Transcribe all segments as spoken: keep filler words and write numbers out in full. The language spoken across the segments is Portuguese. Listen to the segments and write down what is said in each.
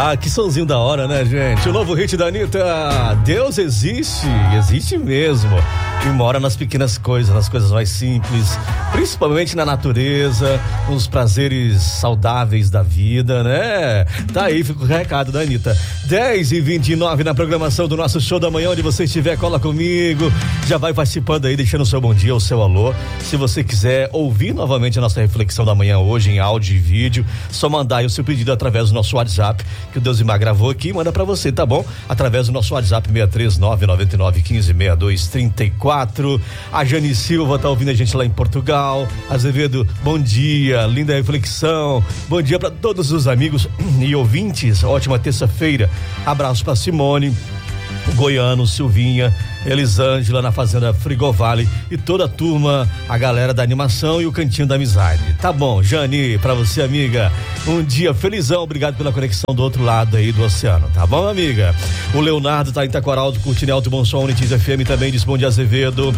Ah, que sonzinho da hora, né, gente? O novo hit da Anitta. Deus existe, existe mesmo. E mora nas pequenas coisas, nas coisas mais simples, principalmente na natureza, nos prazeres saudáveis da vida, né? Tá aí, fica o recado da Anitta. dez e vinte e nove na programação do nosso show da manhã, onde você estiver, cola comigo. Já vai participando aí, deixando o seu bom dia, o seu alô. Se você quiser ouvir novamente a nossa reflexão da manhã hoje em áudio e vídeo, só mandar aí o seu pedido através do nosso WhatsApp, que o Deusimar gravou aqui e manda pra você, tá bom? Através do nosso WhatsApp seis três nove nove nove um cinco seis dois três quatro. A Jane Silva tá ouvindo a gente lá em Portugal. Azevedo, bom dia, linda reflexão. Bom dia para todos os amigos e ouvintes. Ótima terça-feira. Abraço pra Simone, Goiano, Silvinha, Elisângela na Fazenda Frigovale e toda a turma, a galera da animação e o Cantinho da Amizade. Tá bom, Jane, pra você, amiga, um dia felizão, obrigado pela conexão do outro lado aí do oceano, tá bom, amiga? O Leonardo tá em Taquaralto, curtindo Alto Bom Som, Unitis F M também, diz bom dia, Azevedo.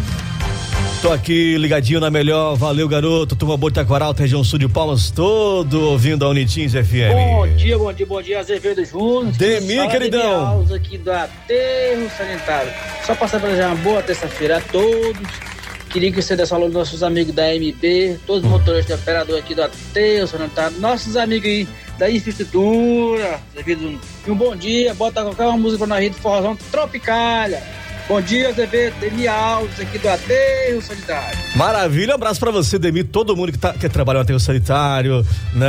Tô aqui ligadinho na melhor, valeu garoto, turma boa de Taquaralto, região sul de Palmas, todo ouvindo a Unitins F M. Bom dia, bom dia, bom dia, Azevedo Júnior. Demi, queridão. Demi aqui do Aterro Sanitário. Só passar para desejar uma boa terça-feira a todos. Queria que você desse alô aos nossos amigos da M B, todos os motoristas de operador aqui do Aterro Sanitário, nossos amigos aí da infraestrutura, Azevedo. E um bom dia, bota qualquer uma música pra nós do Forrozão Tropicália. Bom dia, Azevedo, Demi Alves, aqui do Aterro Sanitário. Maravilha, um abraço pra você, Demi, todo mundo que, tá, que trabalha no Aterro Sanitário,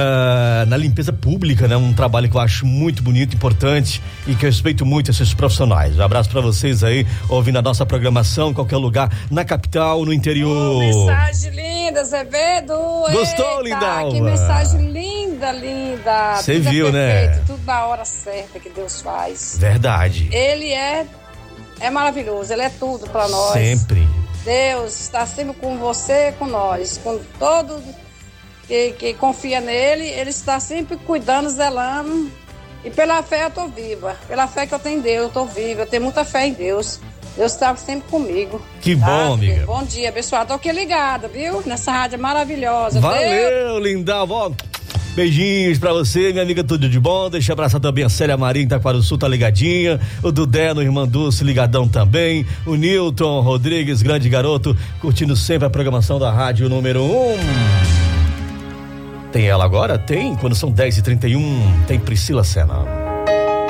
na, na limpeza pública, né? Um trabalho que eu acho muito bonito, importante e que eu respeito muito esses profissionais. Um abraço pra vocês aí, ouvindo a nossa programação em qualquer lugar, na capital, no interior. Oh, mensagem linda, Azevedo. Gostou, Eita, Lindalva? Que mensagem linda, linda. Você Tudo viu, é né? perfeito, tudo na hora certa que Deus faz. Verdade. Ele é É maravilhoso, ele é tudo para nós. Sempre. Deus está sempre com você, com nós, com todo que, que confia nele, ele está sempre cuidando, zelando. E pela fé eu tô viva, pela fé que eu tenho em Deus, eu tô viva, eu tenho muita fé em Deus. Deus está sempre comigo. Que tá? bom, amiga. Bom dia, pessoal. Tô aqui ligada, viu? Nessa rádio maravilhosa. Valeu, Lindalva. Beijinhos pra você, minha amiga, tudo de bom. Deixa eu abraçar também a Célia Maria em Taquaruçu, tá ligadinha. O Dudé no Irmã Dulce, ligadão também. O Nilton Rodrigues, grande garoto, curtindo sempre a programação da rádio número um. Tem ela agora? Tem, quando são dez e trinta e um, tem Priscila Senna.